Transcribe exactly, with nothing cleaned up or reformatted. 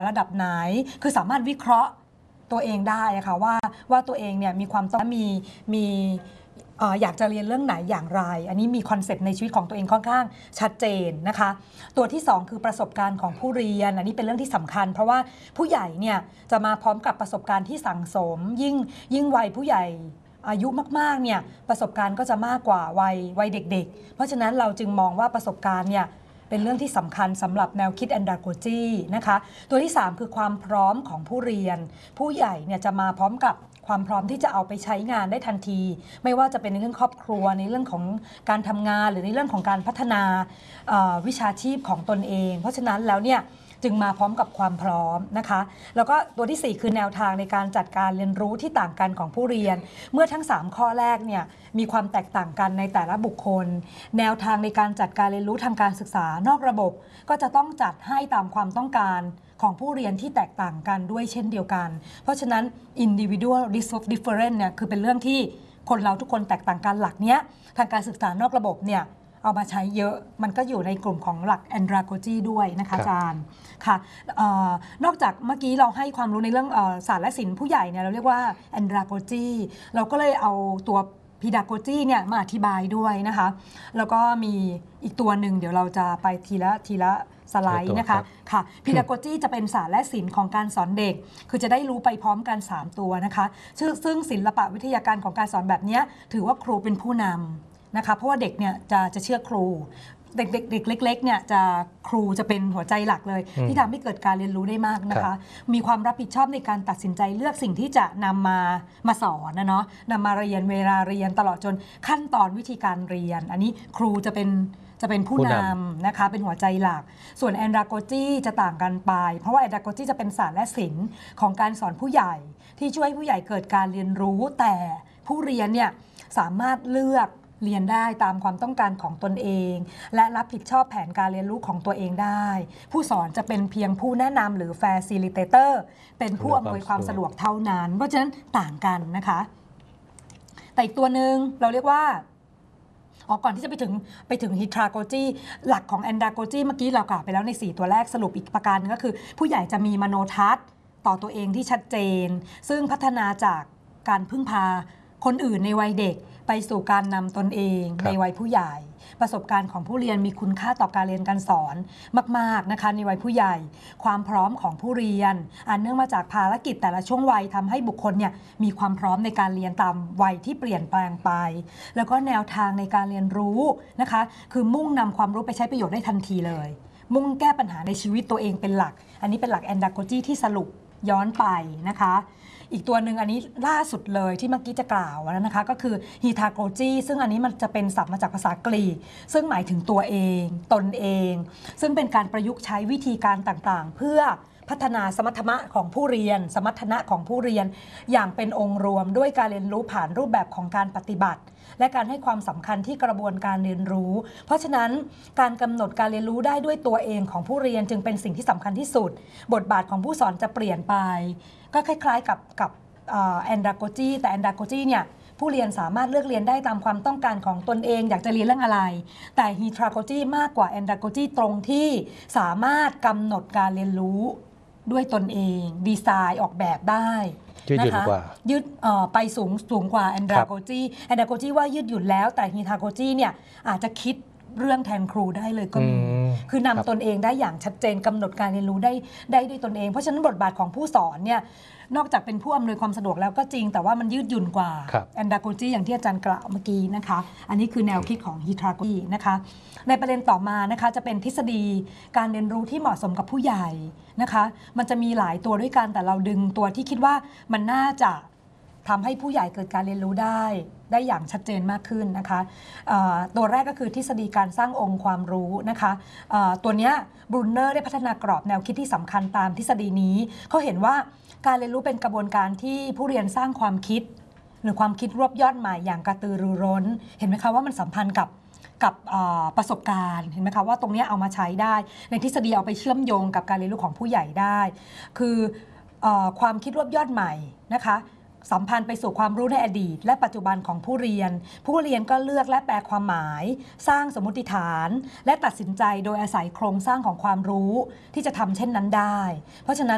ระดับไหนคือสามารถวิเคราะห์ตัวเองได้ค่ะว่าว่าตัวเองเนี่ยมีความต้องมีมีอยากจะเรียนเรื่องไหนอย่างไรอันนี้มีคอนเซ็ปต์ในชีวิตของตัวเองค่อนข้างชัดเจนนะคะตัวที่สองคือประสบการณ์ของผู้เรียนอันนี้เป็นเรื่องที่สำคัญเพราะว่าผู้ใหญ่เนี่ยจะมาพร้อมกับประสบการณ์ที่สั่งสมยิ่งยิ่งวัยผู้ใหญ่อายุมากๆเนี่ยประสบการณ์ก็จะมากกว่าวัยวัยเด็กๆเพราะฉะนั้นเราจึงมองว่าประสบการณ์เนี่ยเป็นเรื่องที่สำคัญสำหรับแนวคิด Andragogy นะคะตัวที่สามคือความพร้อมของผู้เรียนผู้ใหญ่เนี่ยจะมาพร้อมกับความพร้อมที่จะเอาไปใช้งานได้ทันทีไม่ว่าจะเป็นในเรื่องครอบครัวในเรื่องของการทำงานหรือในเรื่องของการพัฒนาวิชาชีพของตนเองเพราะฉะนั้นแล้วเนี่ยจึงมาพร้อมกับความพร้อมนะคะแล้วก็ตัวที่สี่คือแนวทางในการจัดการเรียนรู้ที่ต่างกันของผู้เรียนเมื่อทั้งสามข้อแรกเนี่ยมีความแตกต่างกันในแต่ละบุคคลแนวทางในการจัดการเรียนรู้ทางการศึกษานอกระบบก็จะต้องจัดให้ตามความต้องการของผู้เรียนที่แตกต่างกันด้วยเช่นเดียวกันเพราะฉะนั้น individual different เนี่ยคือเป็นเรื่องที่คนเราทุกคนแตกต่างกันหลักเนี้ยทางการศึกษานอกระบบเนี่ยเอามาใช้เยอะมันก็อยู่ในกลุ่มของหลัก Andragogy ด้วยนะคะอาจารย์ค่ะนอกจากเมื่อกี้เราให้ความรู้ในเรื่องศาสตร์และศิลป์ผู้ใหญ่เนี่ยเราเรียกว่า Andragogy เราก็เลยเอาตัว Pedagogy เนี่ยมาอธิบายด้วยนะคะแล้วก็มีอีกตัวหนึ่งเดี๋ยวเราจะไปทีละทีละสไลด์นะคะค่ะ Pedagogy จะเป็นศาสตร์และศิลป์ของการสอนเด็กคือจะได้รู้ไปพร้อมกันสามตัวนะคะซึ่งศิลปะวิทยาการของการสอนแบบนี้ถือว่าครูเป็นผู้นำนะคะเพราะว่าเด็กเนี่ยจะจะเชื่อครูเด็กเด็กเล็กๆเนี่ยจะครูจะเป็นหัวใจหลักเลยที่ทำให้เกิดการเรียนรู้ได้มากนะคะมีความรับผิดชอบในการตัดสินใจเลือกสิ่งที่จะนำมามาสอนนะเนาะนำมาเรียนเวลาเรียนตลอดจนขั้นตอนวิธีการเรียนอันนี้ครูจะเป็นจะเป็นผู้นำนะคะเป็นหัวใจหลักส่วน Andragogy จะต่างกันไปเพราะว่า Andragogy จะเป็นศาสตร์และศิลป์ของการสอนผู้ใหญ่ที่ช่วยผู้ใหญ่เกิดการเรียนรู้แต่ผู้เรียนเนี่ยสามารถเลือกเรียนได้ตามความต้องการของตนเองและรับผิดชอบแผนการเรียนรู้ของตัวเองได้ผู้สอนจะเป็นเพียงผู้แนะนำหรือ Facilitator เป็นผู้อำนวยความสะดวกเท่านั้นเพราะฉะนั้นต่างกันนะคะแต่อีกตัวหนึ่งเราเรียกว่าอ๋อก่อนที่จะไปถึงไปถึง Pedagogy หลักของ Andragogy เมื่อกี้เรากล่าวไปแล้วในสี่ตัวแรกสรุปอีกประการนึงก็คือผู้ใหญ่จะมีมโนทัศน์ต่อตัวเองที่ชัดเจนซึ่งพัฒนาจากการพึ่งพาคนอื่นในวัยเด็กไปสู่การนำตนเองในวัยผู้ใหญ่ประสบการณ์ของผู้เรียนมีคุณค่าต่อการเรียนการสอนมากๆนะคะในวัยผู้ใหญ่ความพร้อมของผู้เรียนอันเนื่องมาจากภารกิจแต่ละช่วงวัยทำให้บุคคลเนี่ยมีความพร้อมในการเรียนตามวัยที่เปลี่ยนแปลงไปแล้วก็แนวทางในการเรียนรู้นะคะคือมุ่งนำความรู้ไปใช้ประโยชน์ได้ทันทีเลยมุ่งแก้ปัญหาในชีวิตตัวเองเป็นหลักอันนี้เป็นหลัก Andragogy ที่สรุปย้อนไปนะคะอีกตัวหนึ่งอันนี้ล่าสุดเลยที่เมื่อกี้จะกล่าวแล้วนะคะก็คือ Pedagogy ซึ่งอันนี้มันจะเป็นศัพท์มาจากภาษากรีกซึ่งหมายถึงตัวเองตนเองซึ่งเป็นการประยุกต์ใช้วิธีการต่างๆเพื่อพัฒนาสมรรถนะของผู้เรียนสมรรถนะของผู้เรียนอย่างเป็นองค์รวมด้วยการเรียนรู้ผ่านรูปแบบของการปฏิบัติและการให้ความสำคัญที่กระบวนการเรียนรู้เพราะฉะนั้นการกำหนดการเรียนรู้ได้ด้วยตัวเองของผู้เรียนจึงเป็นสิ่งที่สำคัญที่สุดบทบาทของผู้สอนจะเปลี่ยนไปก็คล้ายๆกับกับ Andragogy แต่ Andragogy เนี่ยผู้เรียนสามารถเลือกเรียนได้ตามความต้องการของตนเองอยากจะเรียนเรื่องอะไรแต่ Pedagogy มากกว่า Andragogy ตรงที่สามารถกำหนดการเรียนรู้ด้วยตนเองดีไซน์ออกแบบได้ยืดหยุ่นกว่ายืดไปสูงสูงกว่า Andragogy Andragogy ว่ายืดหยุ่นแล้วแต่ Pedagogy เนี่ยอาจจะคิดเรื่องแทนครูได้เลยก็มีคือนำตนเองได้อย่างชัดเจนกำหนดการเรียนรู้ได้ได้ด้วยตนเองเพราะฉะนั้นบทบาทของผู้สอนเนี่ยนอกจากเป็นผู้อำนวยความสะดวกแล้วก็จริงแต่ว่ามันยืดหยุ่นกว่า Andragogy อย่างที่อาจารย์กล่าวเมื่อกี้นะคะอันนี้คือแนวคิดของ Pedagogy นะคะในประเด็นต่อมานะคะจะเป็นทฤษฎีการเรียนรู้ที่เหมาะสมกับผู้ใหญ่นะคะมันจะมีหลายตัวด้วยกันแต่เราดึงตัวที่คิดว่ามันน่าจะทำให้ผู้ใหญ่เกิดการเรียนรู้ได้ได้อย่างชัดเจนมากขึ้นนะคะตัวแรกก็คือทฤษฎีการสร้างองค์ความรู้นะคะตัวนี้บรูเนอร์ได้พัฒนากรอบแนวคิดที่สำคัญตามทฤษฎีนี้เขาเห็นว่าการเรียนรู้เป็นกระบวนการที่ผู้เรียนสร้างความคิดหรือความคิดรวบยอดใหม่อย่างกระตือรือร้นเห็นไหมคะว่ามันสัมพันธ์กับกับประสบการณ์เห็นไหมคะว่าตรงนี้เอามาใช้ได้ในทฤษฎีเอาไปเชื่อมโยงกับการเรียนรู้ของผู้ใหญ่ได้คือความคิดรวบยอดใหม่นะคะสัมพันธ์ไปสู่ความรู้ในอดีตและปัจจุบันของผู้เรียนผู้เรียนก็เลือกและแปลความหมายสร้างสมมติฐานและตัดสินใจโดยอาศัยโครงสร้างของความรู้ที่จะทำเช่นนั้นได้เพราะฉะนั้น